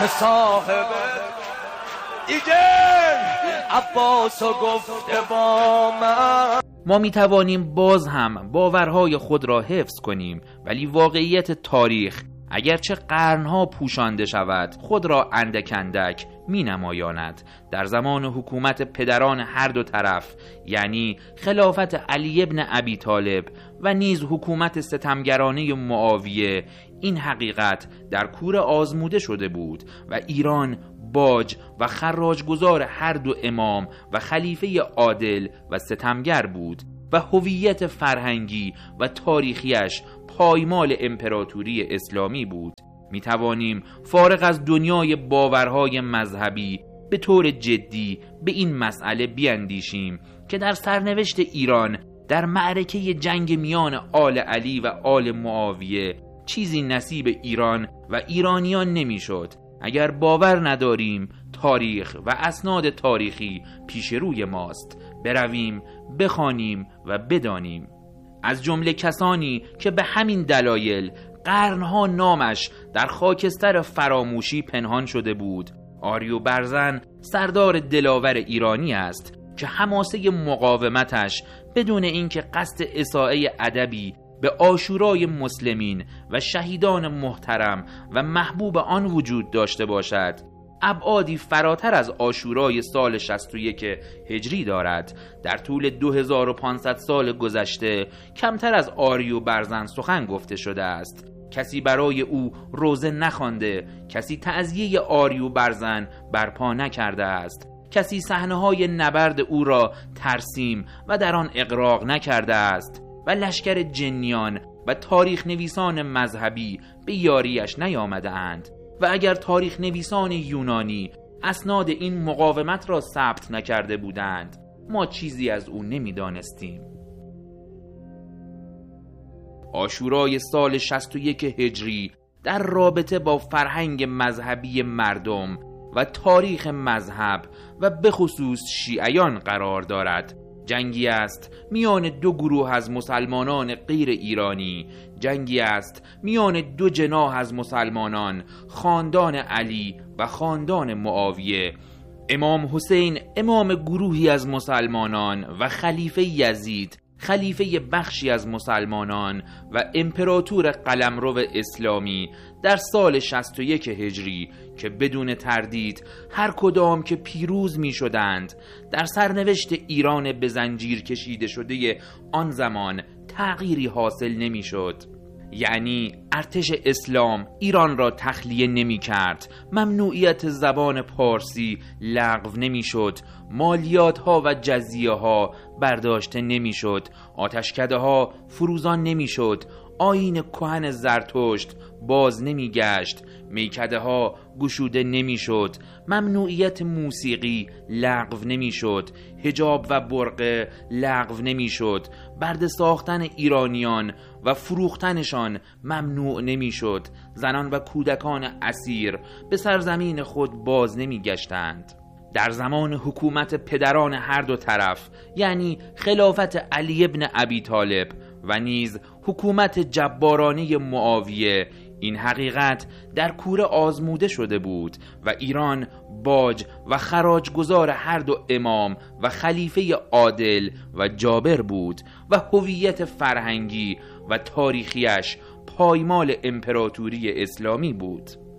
صاحب دیگه عباسو گفته با من. ما می توانیم باز هم باورهای خود را حفظ کنیم، ولی واقعیت تاریخ اگرچه قرنها پوشانده شود خود را اندک اندک می نمایاند. در زمان حکومت پدران هر دو طرف، یعنی خلافت علی ابن ابی طالب و نیز حکومت ستمگرانه معاویه، این حقیقت در کور آزموده شده بود و ایران باج و خراجگزار هر دو امام و خلیفه عادل و ستمگر بود و هویت فرهنگی و تاریخیش پایمال امپراتوری اسلامی بود. می توانیم فارغ از دنیای باورهای مذهبی به طور جدی به این مسئله بیاندیشیم که در سرنوشت ایران در معرکه جنگ میان آل علی و آل معاویه چیزی نصیب ایران و ایرانیان نمیشد. اگر باور نداریم تاریخ و اسناد تاریخی پیش روی ماست، برویم بخوانیم و بدانیم. از جمله کسانی که به همین دلایل قرنها نامش در خاکستر فراموشی پنهان شده بود، آریو برزن سردار دلاور ایرانی است که حماسه مقاومتش بدون اینکه قصد اساءه ادبی به عاشورای مسلمین و شهیدان محترم و محبوب آن وجود داشته باشد، ابعادی فراتر از عاشورای سال 61 هجری دارد. در طول 2500 سال گذشته کمتر از آریو برزن سخن گفته شده است. کسی برای او روزه نخوانده، کسی تعزیه آریو برزن برپا نکرده است، کسی صحنه‌های نبرد او را ترسیم و در آن اغراق نکرده است و لشکر جنیان و تاریخ نویسان مذهبی به یاریش نیامده اند. و اگر تاریخ نویسان یونانی اسناد این مقاومت را ثبت نکرده بودند، ما چیزی از او نمیدانستیم. عاشورای سال 61 هجری در رابطه با فرهنگ مذهبی مردم و تاریخ مذهب و به خصوص شیعیان قرار دارد. جنگی است میان دو گروه از مسلمانان غیر ایرانی، جنگی است میان دو جناح از مسلمانان، خاندان علی و خاندان معاویه. امام حسین امام گروهی از مسلمانان و خلیفه یزید خلیفه بخشی از مسلمانان و امپراتور قلمرو اسلامی در سال 61 هجری که بدون تردید هر کدام که پیروز می شدند در سرنوشت ایران به زنجیر کشیده شده آن زمان تغییری حاصل نمی شد. یعنی ارتش اسلام ایران را تخلیه نمی کرد، ممنوعیت زبان پارسی لغو نمی شد، مالیات ها و جزیه ها برداشته نمی شد، آتشکده ها فروزان نمی شد، آیین کهن زرتشت باز نمی گشت، میکده ها گشوده نمی شد، ممنوعیت موسیقی لغو نمی شد، حجاب و برقه لغو نمی شد، برده ساختن ایرانیان و فروختنشان ممنوع نمی شد، زنان و کودکان اسیر به سرزمین خود باز نمی گشتند. در زمان حکومت پدران هر دو طرف، یعنی خلافت علی ابن ابی طالب و نیز حکومت جبارانه معاویه، این حقیقت در کوره آزموده شده بود و ایران باج و خراجگزار هر دو امام و خلیفه عادل و جابر بود و هویت فرهنگی و تاریخیش پایمال امپراتوری اسلامی بود.